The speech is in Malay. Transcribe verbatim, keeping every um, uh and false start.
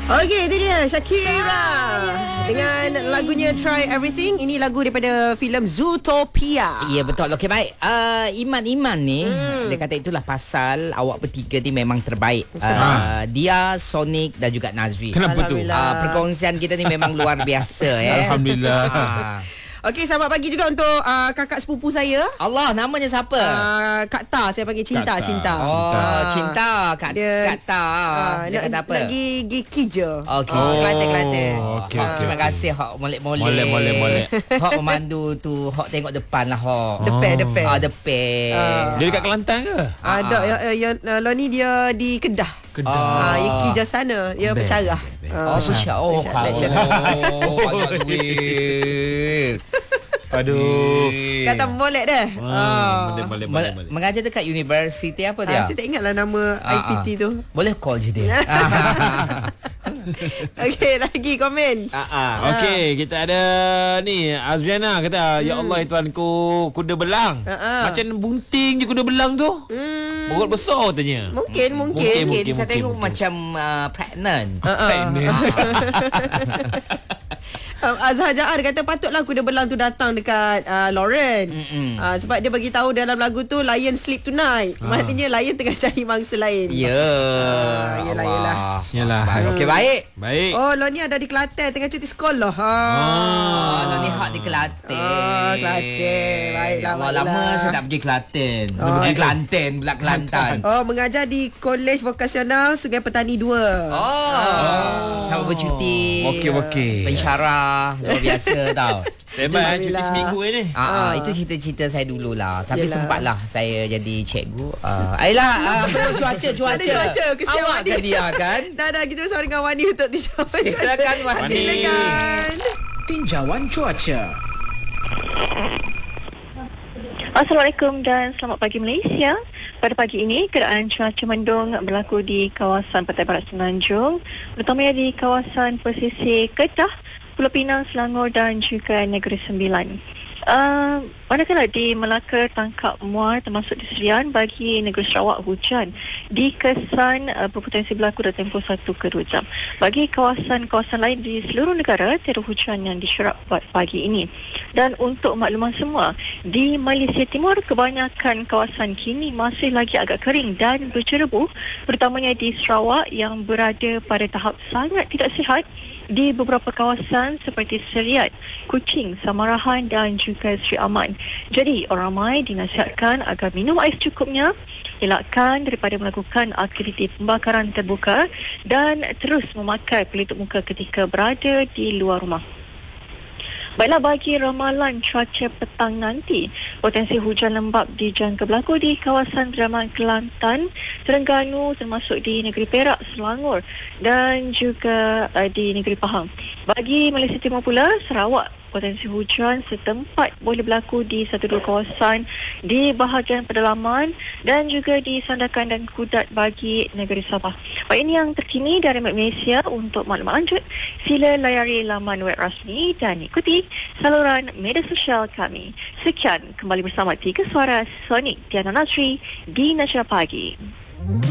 Okey, itu dia Shakira dengan lagunya Try Everything. Ini lagu daripada filem Zootopia. Ya, betul. Okey, baik. Uh, Iman-Iman ni, Hmm. dia kata itulah pasal awak bertiga ni memang terbaik. Uh, dia, Sonic dan juga Nazri. Kenapa tu? Alhamdulillah. Uh, perkongsian kita ni memang luar biasa. eh. Alhamdulillah. Ah. Okey, selamat pagi juga untuk uh, kakak sepupu saya. Allah, namanya siapa? Uh, Kak Ta, saya panggil Cinta. Kak Ta. Cinta. Oh, Ah. Cinta. Kak, Dia- Kak Ta. Ah, Dia nak, kata apa? nak pergi gi kerja. Okey. Ah, Kelantan-Kelantan. okey, Hak, okey, terima okey. kasih Hak molek-molek. Molek, molek, molek. Hak memandu tu, Hak tengok depan lah Hak. Depan, depan. Ah, depan. Ah. Dia dekat Kelantan ke? Ah, tak, ya, ya, ya, lah ni dia di Kedah. Kedah. Ah, yang kerja sana. Dia Best, bersyarah. Oh, Susya. Oh, kau. Lecturer. Oh, banyak duit. Aduh. Kata molek dah. Ah. Boleh, boleh, boleh, Mel- boleh. Mengajar dekat universiti apa Ah, dia? saya tak ingatlah nama Ah, I P T ah. tu. Boleh call je dia. Okey, lagi komen. Ah, ah. Okey, kita ada ni Azriana kata, ya Allah tuanku, kuda belang. Ha, ha. Macam bunting je kuda belang tu. Hmm, Perut besar katanya. mungkin, mungkin. Mungkin, Mungkin saya mungkin, tengok mungkin. macam uh, pregnant. Ah, ah. Pregnant. Um, Azhar Ja'ar kata patutlah kuda belang tu datang dekat uh, Lauren. Mm-mm. Uh, sebab dia bagi tahu dalam lagu tu lion sleep tonight. Ah. Maknanya lion tengah cari mangsa lain. Ya. Ah, yelah, yelah. Yalah. Baik, okey, baik. Baik. Oh, lo ni ada di Kelantan tengah cuti sekolah. Ha. Oh, no, ni hak di Kelantan. Ah, Kelantan. Baiklah, Ya Allah, baiklah. lama saya tak pergi Kelantan. Oh. Eh, Kelantan pula Kelantan. Oh, mengajar di Kolej Vokasional Sungai Petani dua. Oh. Sama bercuti. Okey, okey. Pensyarah. Luar biasa tau. Saya cuti Alhamdulillah. seminggu ni. Ah, ah, itu cerita-cerita saya dululah. Tapi Yelah. sempatlah saya jadi cikgu. Ah, ayolah, ah, apa tu, cuaca, cuaca. Ada cuaca, kesian Awak Wani. kan dia kan? Dah, dah, kita bersama dengan Wani untuk tinjauan cuaca. Silakan Wani. Silakan. Tinjauan cuaca. Assalamualaikum dan selamat pagi Malaysia. Pada pagi ini, keadaan cuaca mendung berlaku di kawasan Pantai Barat Semenanjung, terutamanya di kawasan pesisir Kedah, Pulau Pinang, Selangor dan juga Negeri Sembilan. Uh, manakala di Melaka, Tangkap, Muar termasuk di Serian, bagi negeri Sarawak hujan dikesan uh, berpotensi berlaku dalam tempoh satu ke dua jam. Bagi kawasan-kawasan lain di seluruh negara, tiada hujan yang disyarap buat pagi ini. Dan untuk makluman semua, di Malaysia Timur kebanyakan kawasan kini masih lagi agak kering dan bercerebu, terutamanya di Sarawak yang berada pada tahap sangat tidak sihat di beberapa kawasan seperti Seriat, Kuching, Samarahan dan juga Sri Aman. Jadi, orang ramai dinasihatkan agar minum air secukupnya, elakkan daripada melakukan aktiviti pembakaran terbuka dan terus memakai pelitup muka ketika berada di luar rumah. Baiklah, bagi ramalan cuaca petang nanti, potensi hujan lembap dijangka berlaku di kawasan Bedamaran Kelantan, Terengganu termasuk di negeri Perak, Selangor dan juga uh, di negeri Pahang. Bagi Malaysia Timur pula, Sarawak, potensi hujan setempat boleh berlaku di satu dua kawasan di bahagian pedalaman dan juga di Sandakan dan Kudat bagi negeri Sabah. Baik, ini yang terkini dari Malaysia. Untuk maklumat lanjut, sila layari laman web rasmi dan ikuti saluran media sosial kami. Sekian, kembali bersama Tiga Suara Sonic Diana Nasri di Nasional Pagi.